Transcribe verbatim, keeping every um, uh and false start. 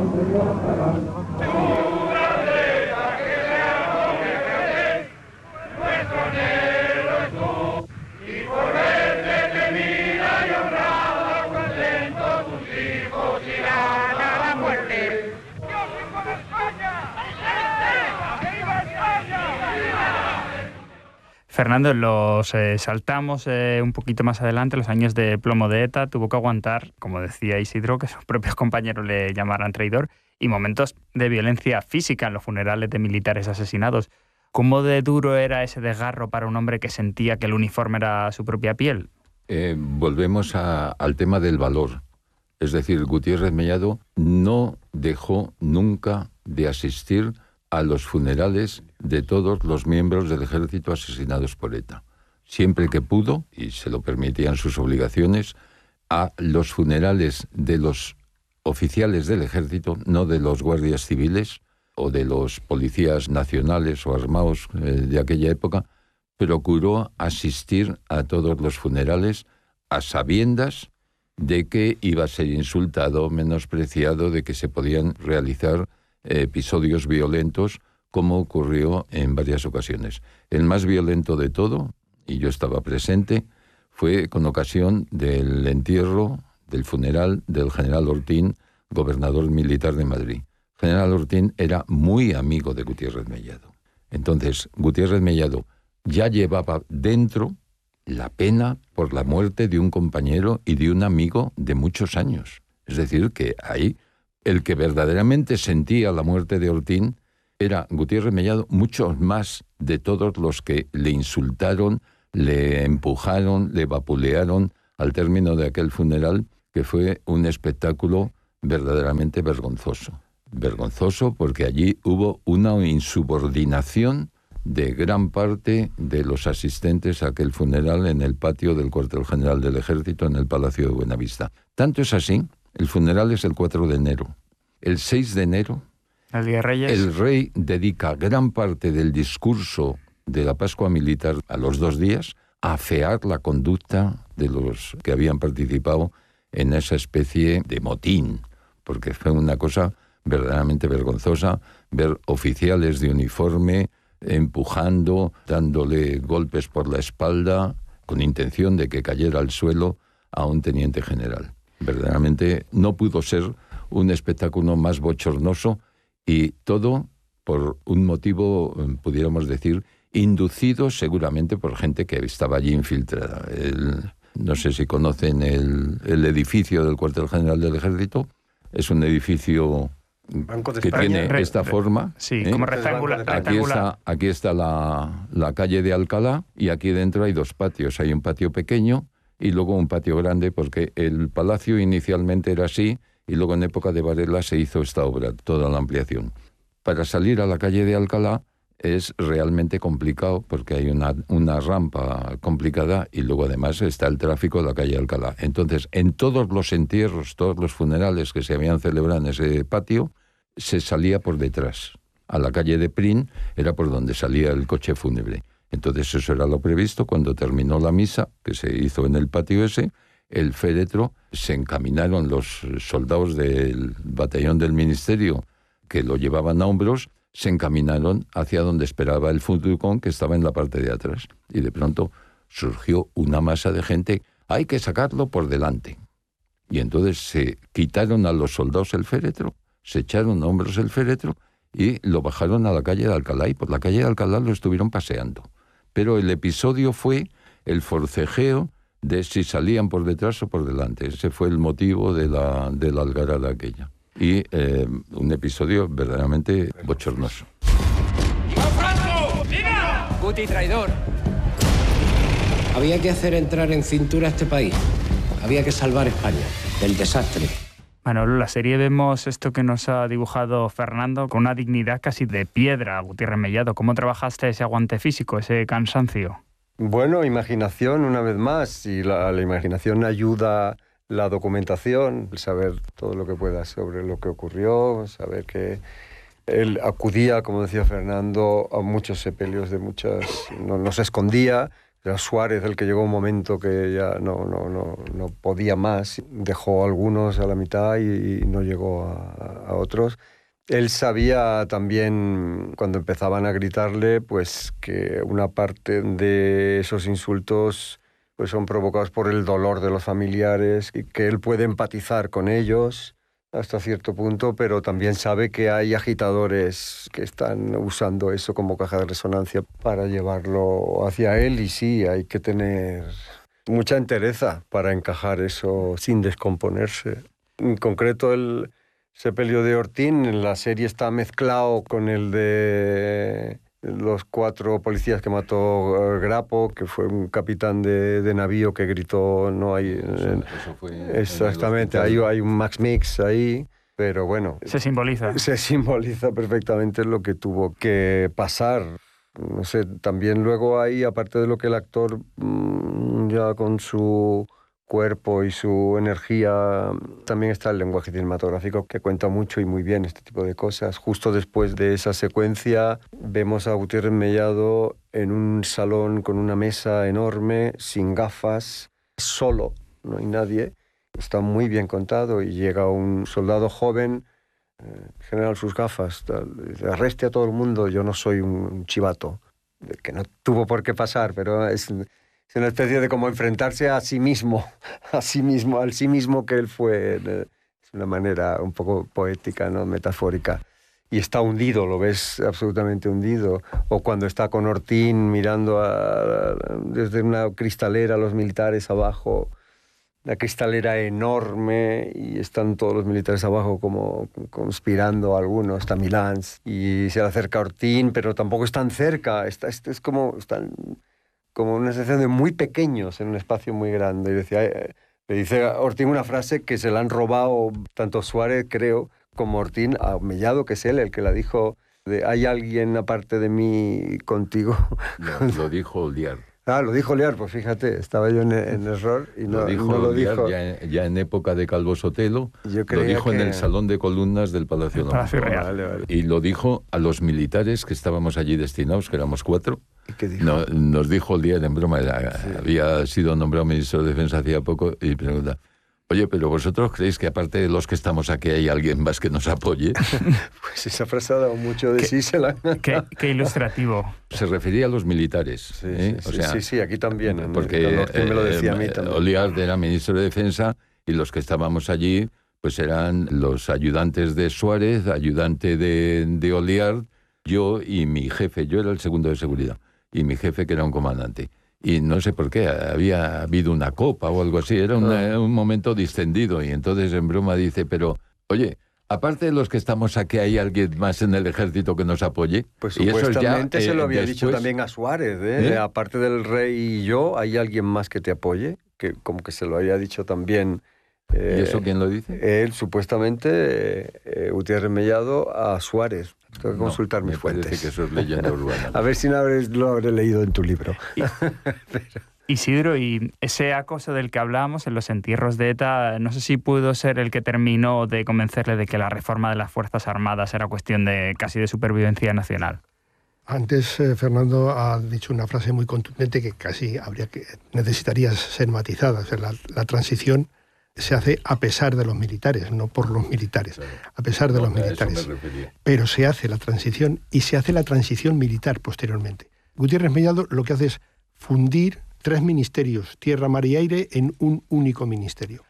Fernando, los eh, saltamos eh, un poquito más adelante, los años de plomo de ETA, tuvo que aguantar, como decía Isidro, que sus propios compañeros le llamaran traidor, y momentos de violencia física en los funerales de militares asesinados. ¿Cómo de duro era ese desgarro para un hombre que sentía que el uniforme era su propia piel? Eh, volvemos a, al tema del valor. Es decir, Gutiérrez Mellado no dejó nunca de asistir a los funerales de todos los miembros del ejército asesinados por ETA. Siempre que pudo, y se lo permitían sus obligaciones, a los funerales de los oficiales del ejército, no de los guardias civiles o de los policías nacionales o armados eh, de aquella época, procuró asistir a todos los funerales a sabiendas de que iba a ser insultado, menospreciado, de que se podían realizar episodios violentos, como ocurrió en varias ocasiones. El más violento de todo, y yo estaba presente, fue con ocasión del entierro, del funeral del general Ortín, gobernador militar de Madrid. General Ortín era muy amigo de Gutiérrez Mellado. Entonces, Gutiérrez Mellado ya llevaba dentro la pena por la muerte de un compañero y de un amigo de muchos años. Es decir, que ahí el que verdaderamente sentía la muerte de Ortín era Gutiérrez Mellado, muchos más de todos los que le insultaron, le empujaron, le vapulearon al término de aquel funeral, que fue un espectáculo verdaderamente vergonzoso. Vergonzoso porque allí hubo una insubordinación de gran parte de los asistentes a aquel funeral en el patio del cuartel general del ejército en el Palacio de Buenavista. Tanto es así, el funeral es el cuatro de enero. El seis de enero, el día de Reyes, el rey dedica gran parte del discurso de la Pascua Militar a los dos días a afear la conducta de los que habían participado en esa especie de motín, porque fue una cosa verdaderamente vergonzosa ver oficiales de uniforme empujando, dándole golpes por la espalda, con intención de que cayera al suelo a un teniente general. Verdaderamente no pudo ser un espectáculo más bochornoso, y todo por un motivo, pudiéramos decir, inducido seguramente por gente que estaba allí infiltrada. El, no sé si conocen el, el edificio del cuartel general del ejército. Es un edificio Banco de que España. tiene Re, esta re, forma. Sí, ¿eh? como rectangular. Aquí está, aquí está la, la calle de Alcalá, y aquí dentro hay dos patios. Hay un patio pequeño y luego un patio grande, porque el palacio inicialmente era así, y luego en época de Varela se hizo esta obra, toda la ampliación. Para salir a la calle de Alcalá es realmente complicado, porque hay una, una rampa complicada, y luego además está el tráfico de la calle de Alcalá. Entonces, en todos los entierros, todos los funerales que se habían celebrado en ese patio, se salía por detrás. A la calle de Prin era por donde salía el coche fúnebre. Entonces eso era lo previsto. Cuando terminó la misa, que se hizo en el patio ese, el féretro, se encaminaron los soldados del batallón del ministerio, que lo llevaban a hombros, se encaminaron hacia donde esperaba el furgón, que estaba en la parte de atrás. Y de pronto surgió una masa de gente. Hay que sacarlo por delante. Y entonces se quitaron a los soldados el féretro, se echaron a hombros el féretro y lo bajaron a la calle de Alcalá, y por la calle de Alcalá lo estuvieron paseando. Pero el episodio fue el forcejeo de si salían por detrás o por delante. Ese fue el motivo de la, de la algarada aquella. Y eh, un episodio verdaderamente bochornoso. ¡Viva Franco! ¡Viva! Guti, traidor. Había que hacer entrar en cintura a este país. Había que salvar España del desastre. Manolo, en la serie vemos esto que nos ha dibujado Fernando con una dignidad casi de piedra, Gutiérrez Mellado. ¿Cómo trabajaste ese aguante físico, ese cansancio? Bueno, imaginación una vez más, y la, la imaginación ayuda la documentación, saber todo lo que puedas sobre lo que ocurrió, saber que él acudía, como decía Fernando, a muchos sepelios de muchas... No, no se escondía, Era Suárez el que llegó un momento que ya no, no, no, no podía más, dejó a algunos a la mitad y, y no llegó a, a otros. Él sabía también, cuando empezaban a gritarle, pues que una parte de esos insultos pues son provocados por el dolor de los familiares y que él puede empatizar con ellos hasta cierto punto, pero también sabe que hay agitadores que están usando eso como caja de resonancia para llevarlo hacia él, y sí, hay que tener mucha entereza para encajar eso sin descomponerse. En concreto, el sepelio de Ortín en la serie está mezclado con el de los cuatro policías que mató Grapo, que fue un capitán de, de navío que gritó no hay... Eso, eso fue exactamente, hay, hay un Max Mix ahí, pero bueno... Se simboliza. Se simboliza perfectamente lo que tuvo que pasar. No sé, también luego hay, aparte de lo que el actor mmm, ya con su cuerpo y su energía, también está el lenguaje cinematográfico que cuenta mucho y muy bien este tipo de cosas. Justo después de esa secuencia vemos a Gutiérrez Mellado en un salón con una mesa enorme, sin gafas, solo, no hay nadie. Está muy bien contado y llega un soldado joven, eh, general sus gafas, tal, dice, arreste a todo el mundo, yo no soy un chivato, que no tuvo por qué pasar, pero es... Es una especie de como enfrentarse a sí mismo, a sí mismo, al sí mismo que él fue. Es una manera un poco poética, ¿no? Metafórica. Y está hundido, lo ves absolutamente hundido. O cuando está con Ortín mirando a, desde una cristalera a los militares abajo, una cristalera enorme, y están todos los militares abajo como conspirando, algunos, está Milán, y se le acerca Ortín, pero tampoco es tan cerca, está, es, es como... Están, como una sensación de muy pequeños en un espacio muy grande. Y decía, eh, le dice a Ortín una frase que se la han robado tanto Suárez, creo, como Ortín a Mellado, que es él el que la dijo, de, ¿hay alguien aparte de mí contigo? No, lo dijo Oliar. Ah, lo dijo Oliar, pues fíjate, estaba yo en, en error y no lo dijo, no lo Oliar dijo. Ya, ya en época de Calvo Sotelo, Yo lo dijo que... en el Salón de Columnas del Palacio el Palacio Real. Vale, vale. Y lo dijo a los militares que estábamos allí destinados, que éramos cuatro. ¿Y qué dijo? No, nos dijo Oliar en broma, sí. Había sido nombrado ministro de Defensa hacía poco, y pregunta, oye, pero vosotros creéis que aparte de los que estamos aquí hay alguien más que nos apoye. Pues esa frase ha dado mucho de sí. Se la... qué, qué ilustrativo. Se refería a los militares. Sí, ¿eh? sí, o sí, sea, sí, sí, aquí también. Porque Ortín me lo decía eh, a mí también. Oliar era ministro de Defensa y los que estábamos allí pues eran los ayudantes de Suárez, ayudante de, de Oliar, yo y mi jefe. Yo era el segundo de seguridad y mi jefe, que era un comandante. Y no sé por qué, había habido una copa o algo así, era una, un momento distendido, y entonces en broma dice, pero, oye, aparte de los que estamos aquí, ¿hay alguien más en el ejército que nos apoye? Pues y supuestamente eso ya, se lo había eh, dicho después... también a Suárez, ¿eh? ¿Eh? Aparte del rey y yo, ¿hay alguien más que te apoye? Que como que se lo había dicho también... Eh, ¿Y eso quién lo dice? Él, supuestamente, eh, Gutiérrez Mellado, a Suárez. Tengo que no, consultar mis me fuentes. Parece que eso es leyenda urbana. A ver si no habré, lo habré leído en tu libro. Y, Pero... Isidro, y ese acoso del que hablábamos en los entierros de ETA, no sé si pudo ser el que terminó de convencerle de que la reforma de las Fuerzas Armadas era cuestión de casi de supervivencia nacional. Antes eh, Fernando ha dicho una frase muy contundente que casi habría que necesitaría ser matizada. O sea, la, la transición se hace a pesar de los militares, no por los militares, claro. A pesar de no, los militares. Pero se hace la transición y se hace la transición militar posteriormente. Gutiérrez Mellado lo que hace es fundir tres ministerios, tierra, mar y aire, en un único ministerio.